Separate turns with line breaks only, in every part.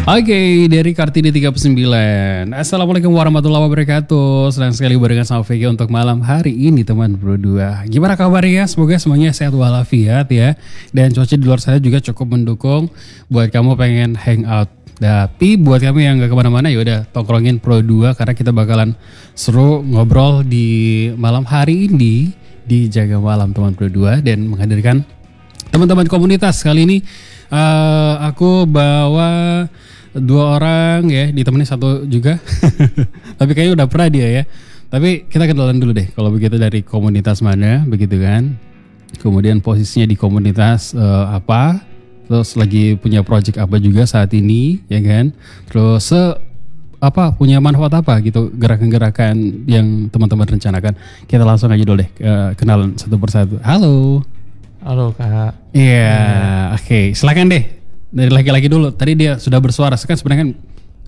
Oke, dari Kartini 39. Assalamualaikum warahmatullahi wabarakatuh. Senang sekali barengan sama VG untuk malam hari ini teman berdua. Gimana kabarnya? Semoga semuanya sehat walafiat ya. Dan cuaca di luar sana juga cukup mendukung buat kamu pengen hangout. Tapi buat kamu yang gak kemana-mana ya udah tongkrongin Pro 2 karena kita bakalan seru ngobrol di malam hari ini di Jaga Malam teman Pro 2 dan menghadirkan teman-teman komunitas. Kali ini aku bawa 2 orang ya, ditemani 1 juga. Tapi kayaknya udah pernah dia ya. Tapi kita kenalan dulu deh. Kalau begitu dari komunitas mana, begitu kan? Kemudian posisinya di komunitas apa? Terus lagi punya project apa juga saat ini, ya kan? Terus punya manfaat apa gitu gerakan-gerakan yang teman-teman rencanakan. Kita langsung aja dulu deh kenalan satu persatu. Halo.
Halo Kak.
Iya, oke. Silakan deh. Dari laki-laki dulu. Tadi dia sudah bersuara. Sekarang sebenarnya kan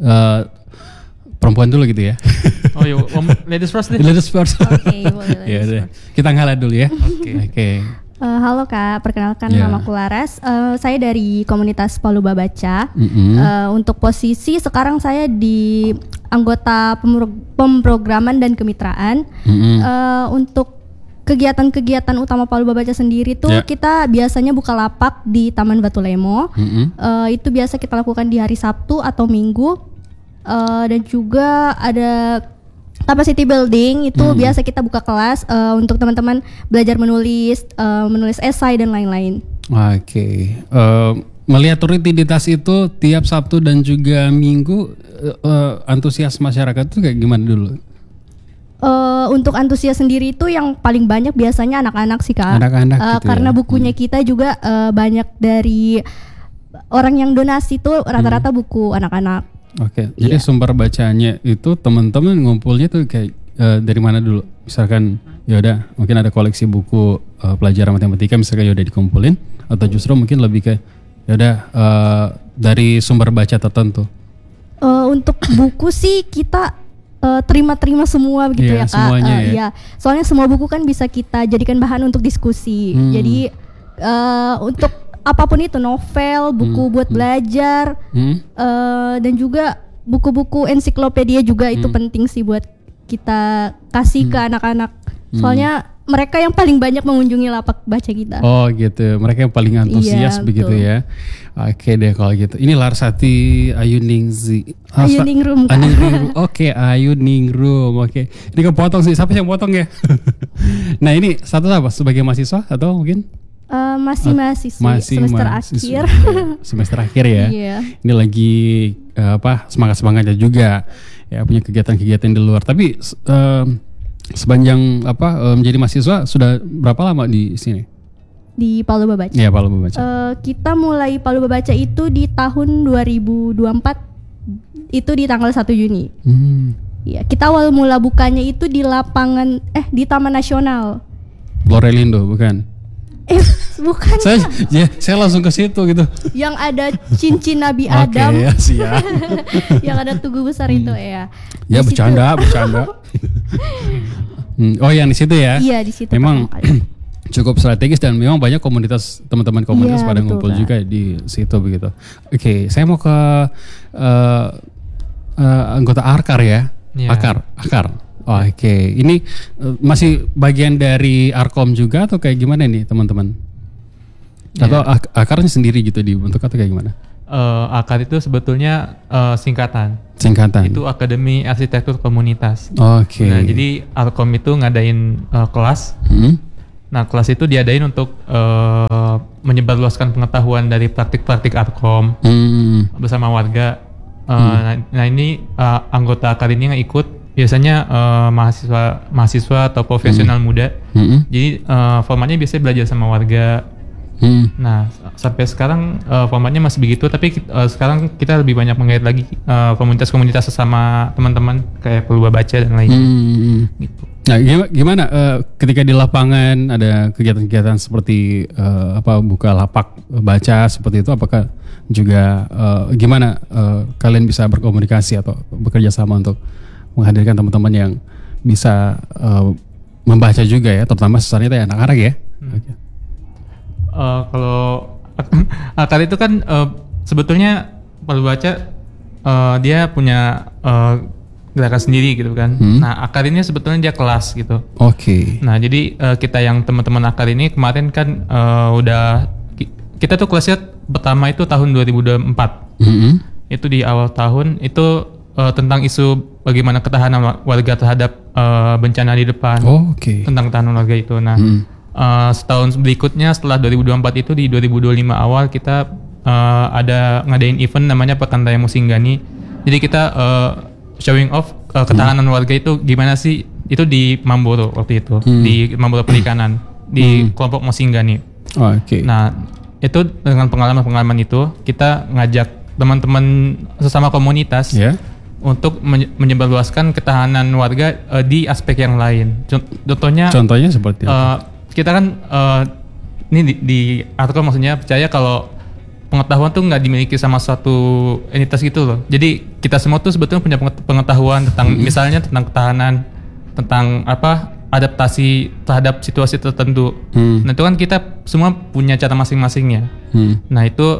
perempuan dulu gitu ya.
Oh iya, ladies first deh.
Ladies first.
Oke, boleh ladies first.
Kita ngalah dulu ya. Oke.
Halo Kak, perkenalkan namaku Laras. Saya dari komunitas Palu Babaca. Untuk posisi sekarang saya di anggota pemrograman dan kemitraan. Untuk kegiatan-kegiatan utama Palu Babaca sendiri tuh kita biasanya buka lapak di Taman Batu Lemo. Itu biasa kita lakukan di hari Sabtu atau Minggu. Dan juga ada capacity building, itu biasa kita buka kelas untuk teman-teman belajar menulis esai dan lain-lain. Oke.
Melihat rutinitas itu tiap Sabtu dan juga Minggu, antusias masyarakat itu kayak gimana dulu?
Untuk antusias sendiri itu yang paling banyak biasanya anak-anak sih Kak.
Anak-anak gitu
karena bukunya kita juga banyak dari orang yang donasi tuh rata-rata buku anak-anak.
Oke, jadi sumber bacanya itu teman-teman ngumpulnya tuh kayak dari mana dulu? Misalkan ya udah mungkin ada koleksi buku pelajaran matematika misalkan ya udah dikumpulin, atau justru mungkin lebih ke ya udah dari sumber baca tertentu.
Untuk buku sih kita terima semua begitu ya Kak.
Semuanya
Soalnya semua buku kan bisa kita jadikan bahan untuk diskusi. Jadi untuk apapun itu, novel, buku buat belajar, dan juga buku-buku ensiklopedia juga itu penting sih buat kita kasih ke anak-anak. Soalnya mereka yang paling banyak mengunjungi lapak baca kita.
Oh gitu, mereka yang paling antusias begitu ya. Oke deh kalau gitu. Ini Larsati Ayuningzi.
Ayuningrum.
Oke, Ayuningrum. Oke. Ini kepotong sih. Siapa yang potong ya? Nah ini satu apa? Sebagai mahasiswa atau mungkin?
Masih semester akhir.
Semester akhir ya. Ini lagi semangatnya juga ya, punya kegiatan-kegiatan di luar. Tapi sepanjang menjadi mahasiswa sudah berapa lama di sini?
Di Palu Babaca.
Iya, Palu Babaca.
Kita mulai Palu Babaca itu di tahun 2024, itu di tanggal 1 Juni. Iya, kita awal mula bukanya itu di lapangan di Taman Nasional.
Lorelindo bukan?
Bukan.
Saya langsung ke situ gitu.
Yang ada cincin Nabi Adam.
Oke, siap.
Yang ada tugu besar itu ya.
Ya bercanda. Oh yang di situ ya?
Iya di situ.
Memang cukup strategis dan memang banyak komunitas, teman-teman komunitas pada ngumpul juga di situ begitu. Oke, saya mau ke anggota Arkar ya. Akar. Oke, ini masih bagian dari Arkom juga atau kayak gimana nih teman-teman? Atau akarnya sendiri gitu dibentuk atau kayak gimana?
Akar itu sebetulnya singkatan. Itu Akademi Arsitektur Komunitas.
Oke.
Nah, jadi Arkom itu ngadain kelas. Nah, kelas itu diadain untuk menyebarluaskan pengetahuan dari praktik-praktik Arkom bersama warga. Nah ini anggota akar ini yang ikut biasanya mahasiswa atau profesional muda. Jadi formatnya biasanya belajar sama warga. Nah sampai sekarang formatnya masih begitu, tapi sekarang kita lebih banyak menggait lagi komunitas-komunitas sesama teman-teman kayak Palu Babaca dan lainnya. Gitu.
Nah gimana ketika di lapangan ada kegiatan-kegiatan seperti buka lapak baca seperti itu, apakah juga gimana kalian bisa berkomunikasi atau bekerja sama untuk menghadirkan teman-teman yang bisa membaca juga ya, terutama sesarnya itu anak-anak ya?
Kalau akar itu kan sebetulnya Palu Baca dia punya gerakan sendiri gitu kan. Nah, akar ini sebetulnya dia kelas gitu.
Oke.
Nah, jadi kita yang teman-teman akar ini kemarin kan kita tuh kelasnya pertama itu tahun 2024. Itu di awal tahun itu tentang isu bagaimana ketahanan warga terhadap bencana di depan.
Oke.
Tentang ketahanan warga itu. Nah, setahun berikutnya setelah 2024 itu di 2025 awal kita ada ngadain event namanya Pekan Raya Musinggani. Jadi kita showing off ketahanan warga itu gimana sih, itu di Mamboro waktu itu, di Mamboro Perikanan di kelompok Musinggani.
Oke.
Nah, itu dengan pengalaman itu kita ngajak teman-teman sesama komunitas untuk menyebarluaskan ketahanan warga di aspek yang lain. Contohnya
seperti apa?
Kita kan ini di Arkom maksudnya percaya kalau pengetahuan tuh nggak dimiliki sama suatu entitas gitu loh. Jadi kita semua tuh sebetulnya punya pengetahuan tentang misalnya tentang ketahanan, tentang adaptasi terhadap situasi tertentu. Nah itu kan kita semua punya cara masing-masingnya. Nah itu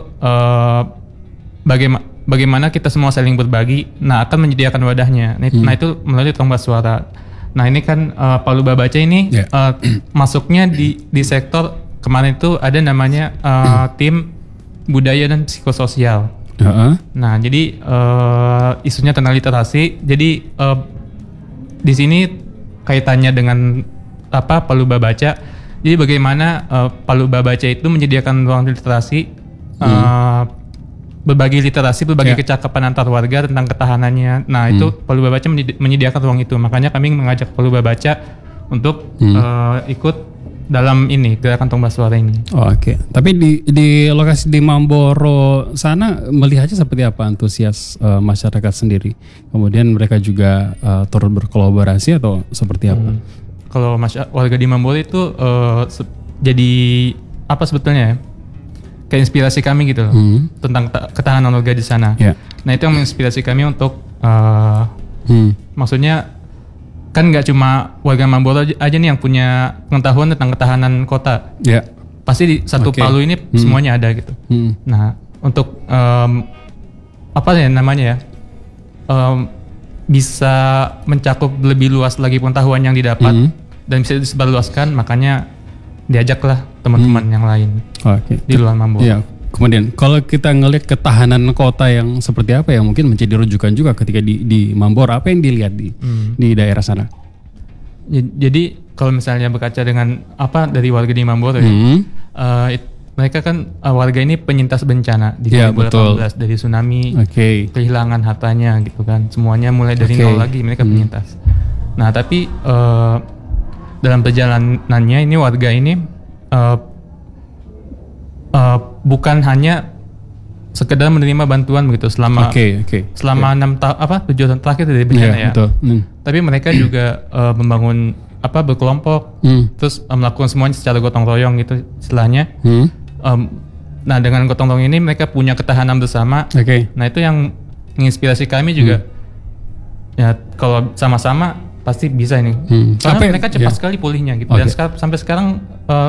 bagaimana kita semua saling berbagi. Nah akan menyediakan wadahnya. Nah itu melalui Tongba Suara. Nah ini kan Palu Babaca ini masuknya di sektor kemarin itu ada namanya tim budaya dan psikososial. Nah, jadi isunya tentang literasi. Jadi di sini kaitannya dengan Palu Babaca. Jadi bagaimana Palu Babaca itu menyediakan ruang literasi, berbagi kecakapan antar warga tentang ketahanannya. Nah, itu Palu Babaca menyediakan ruang itu. Makanya kami mengajak Palu Babaca untuk ikut dalam ini gerakan Tongba Suara ini.
Oke. Tapi di lokasi di Mamboro sana melihatnya seperti apa antusias masyarakat sendiri? Kemudian mereka juga turut berkolaborasi atau seperti apa?
Kalau warga di Mamboro itu jadi apa sebetulnya ya? Kayak inspirasi kami gitu loh tentang ketahanan warga di sana. Nah itu yang menginspirasi kami untuk maksudnya kan nggak cuma warga Mamboro aja nih yang punya pengetahuan tentang ketahanan kota. Pasti di satu Palu ini semuanya ada gitu. Nah untuk apa ya namanya ya, bisa mencakup lebih luas lagi pengetahuan yang didapat dan bisa disebarluaskan, makanya diajaklah teman-teman yang lain di luar Mamboro.
Kemudian kalau kita ngelihat ketahanan kota yang seperti apa yang mungkin menjadi rujukan juga ketika di Mamboro, apa yang dilihat di daerah sana?
Jadi kalau misalnya berkaca dengan dari warga di Mamboro mereka kan warga ini penyintas bencana di 2018 dari tsunami, kehilangan hartanya gitu kan, semuanya mulai dari nol lagi mereka penyintas. Nah tapi dalam perjalanannya ini warga ini bukan hanya sekedar menerima bantuan begitu selama 7 tahun terakhir dari bencana tapi mereka juga membangun berkelompok terus melakukan semuanya secara gotong royong gitu istilahnya. Nah dengan gotong royong ini mereka punya ketahanan bersama. Nah itu yang menginspirasi kami juga. Ya kalau sama-sama pasti bisa ini. Soalnya mereka cepat sekali pulihnya gitu. Dan sampai sekarang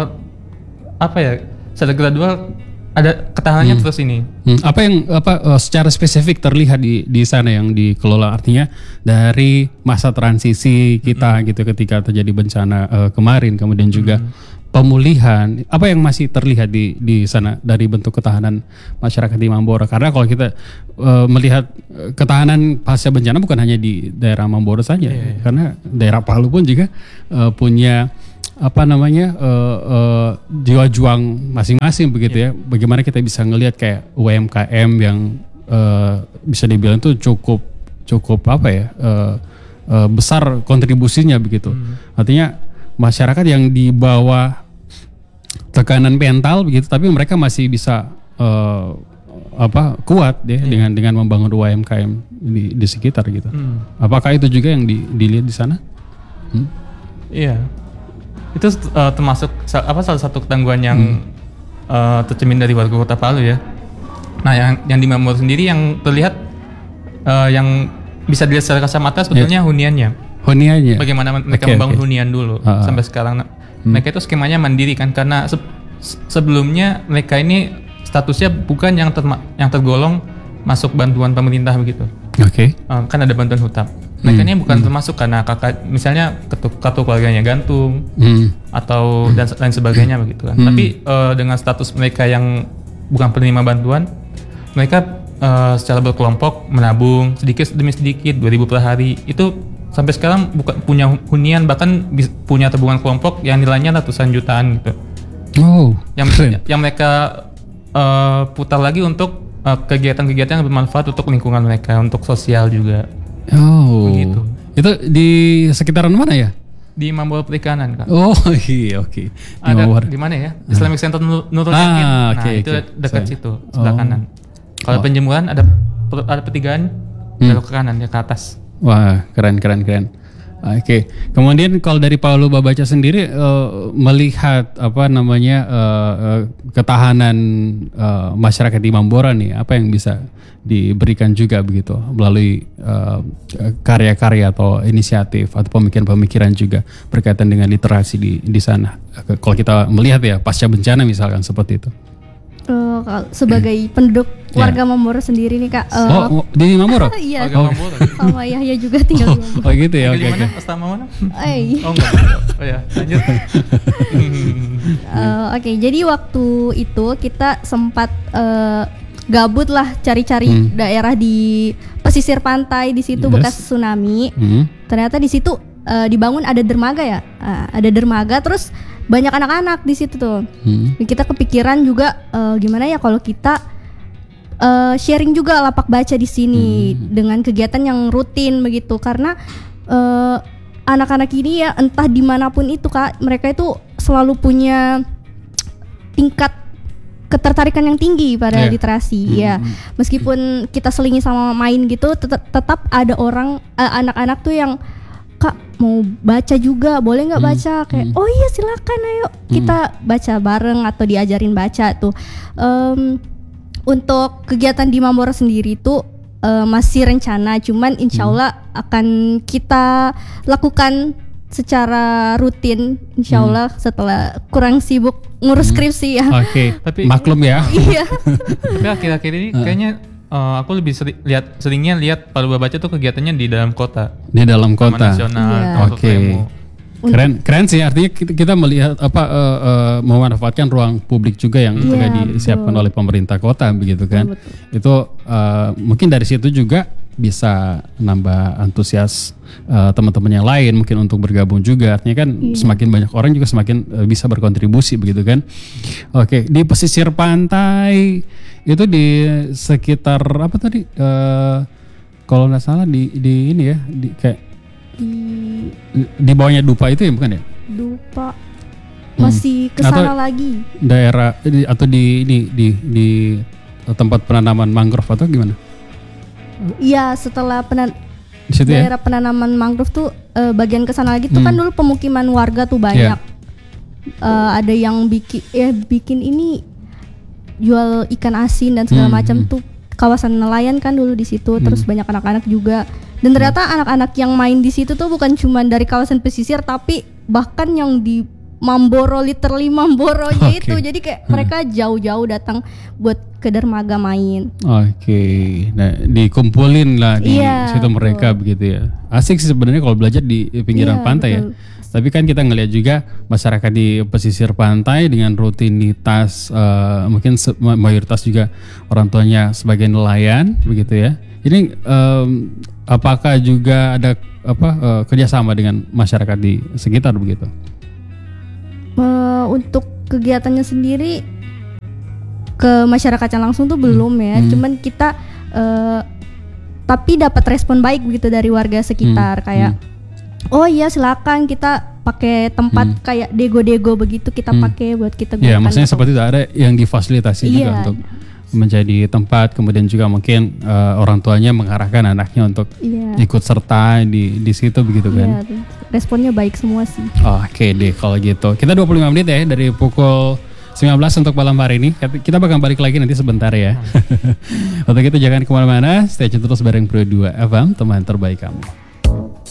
secara gradual ada ketahanannya terus ini.
Apa yang secara spesifik terlihat di sana yang dikelola, artinya dari masa transisi kita gitu ketika terjadi bencana kemarin, kemudian juga pemulihan, apa yang masih terlihat di sana dari bentuk ketahanan masyarakat di Mamboro? Karena kalau kita melihat ketahanan pasca bencana bukan hanya di daerah Mamboro saja, karena daerah Palu pun juga punya jiwa juang masing-masing begitu ya. Bagaimana kita bisa ngelihat kayak UMKM yang bisa dibilang itu cukup besar kontribusinya begitu. Artinya masyarakat yang di bawah tekanan mental begitu, tapi mereka masih bisa kuat ya dengan membangun UMKM di sekitar gitu. Apakah itu juga yang dilihat di sana?
Iya. Itu termasuk salah satu ketangguhan yang tercermin dari warga Kota Palu ya. Nah, yang di Mamboro sendiri yang terlihat yang bisa dilihat secara kasat mata sebetulnya huniannya. Bagaimana mereka membangun hunian dulu sampai sekarang. Mereka itu skemanya mandiri kan, karena sebelumnya mereka ini statusnya bukan yang tergolong masuk bantuan pemerintah begitu.
Oke.
Kan ada bantuan hutap. Mereka ini bukan termasuk karena kakak, misalnya kartu keluarganya gantung atau dan lain sebagainya begitu kan. Tapi dengan status mereka yang bukan penerima bantuan, mereka secara berkelompok menabung sedikit demi sedikit 2.000 per hari. Itu sampai sekarang bukan punya hunian, bahkan punya tabungan kelompok yang nilainya ratusan jutaan gitu.
Oh.
Yang mereka putar lagi untuk kegiatan-kegiatan yang bermanfaat untuk lingkungan mereka, untuk sosial juga.
Oh.
Begitu.
Itu di sekitaran mana ya?
Di Mambor Perikanan, Kak.
Oh iya, oke.
Ada di mana ya? Islamic Center Nurul Yakin. Nah, itu dekat situ, sebelah kanan. Kalau penjemuran ada pertigaan, belok ke kanan ya, ke atas.
Wah, keren. Oke. Kemudian kalau dari Paulu Babaca sendiri melihat ketahanan masyarakat di Mambora nih, apa yang bisa diberikan juga begitu melalui karya-karya atau inisiatif atau pemikiran-pemikiran juga berkaitan dengan literasi di sana. Kalau kita melihat ya pasca bencana misalkan seperti itu.
Sebagai penduduk warga Mambora sendiri nih Kak.
Di Mambora?
Iya.
Warga Mambora.
Sama Yahya juga tinggal di Mambora.
Oh gitu ya. Oke.
Mana? Pas mana?
Oh
enggak. Oh ya, lanjut.
Oke, jadi waktu itu kita sempat gabut lah cari-cari daerah di pesisir pantai di situ bekas tsunami. Ternyata di situ dibangun ada dermaga ya. Ada dermaga terus banyak anak-anak di situ tuh. Kita kepikiran juga gimana ya kalau kita sharing juga lapak baca di sini dengan kegiatan yang rutin begitu, karena anak-anak ini ya entah dimanapun itu Kak, mereka itu selalu punya tingkat ketertarikan yang tinggi pada literasi ya. Meskipun kita selingi sama main gitu, tetap ada orang anak-anak tuh yang Kak mau baca juga, boleh nggak baca? Kayak oh iya silakan, ayo kita baca bareng atau diajarin baca tuh. Untuk kegiatan di Mambora sendiri tuh masih rencana, cuman insya Allah akan kita lakukan secara rutin insya Allah setelah kurang sibuk ngurus skripsi ya.
Oke. Tapi maklum ya.
Iya.
Tapi akhir-akhir ini kayaknya aku lebih seringnya lihat Palu Babaca tuh kegiatannya di dalam kota.
Di dalam kota.
Taman Nasional.
Oke. Keren sih, artinya kita melihat memanfaatkan ruang publik juga yang juga disiapkan oleh pemerintah kota begitu kan. Betul. Itu mungkin dari situ juga bisa nambah antusias teman-teman yang lain mungkin untuk bergabung juga. Artinya kan semakin banyak orang juga semakin bisa berkontribusi begitu kan. Oke, di pesisir pantai itu di sekitar apa tadi? Kalau nggak salah di ini ya, di kayak di bawahnya Dupa itu ya bukan ya?
Dupa masih ke sana lagi.
Daerah atau di ini di tempat penanaman mangrove atau gimana?
Iya, setelah daerah penanaman mangrove tuh bagian ke sana lagi tuh kan dulu pemukiman warga tuh banyak. Ada yang bikin ini jual ikan asin dan segala macam tuh, kawasan nelayan kan dulu di situ. Terus banyak anak-anak juga. Dan ternyata anak-anak yang main di situ tuh bukan cuma dari kawasan pesisir, tapi bahkan yang di Mamboro, literally Mamboronya itu. Jadi kayak mereka jauh-jauh datang buat ke dermaga main. Oke.
Nah, dikumpulin lah di situ mereka begitu ya. Asik sih sebenarnya kalau belajar di pinggiran pantai betul. Ya. Tapi kan kita ngelihat juga masyarakat di pesisir pantai dengan rutinitas mungkin mayoritas juga orang tuanya sebagai nelayan begitu ya. Ini apakah juga ada kerjasama dengan masyarakat di sekitar begitu?
Untuk kegiatannya sendiri ke masyarakatnya langsung tuh belum ya. Cuman kita tapi dapat respon baik begitu dari warga sekitar kayak oh iya silakan kita pakai tempat kayak dego-dego begitu kita pakai buat kita gunakan.
Ya maksudnya seperti itu, ada yang difasilitasi juga untuk menjadi tempat, kemudian juga mungkin orang tuanya mengarahkan anaknya untuk ikut serta di situ begitu kan.
Responnya baik semua sih.
Oke deh kalau gitu. Kita 25 menit ya dari pukul 19 untuk malam hari ini. Kita bakal balik lagi nanti sebentar ya. Untuk itu jangan kemana-mana, stay tune terus bareng Pro 2 FM, teman terbaik kamu.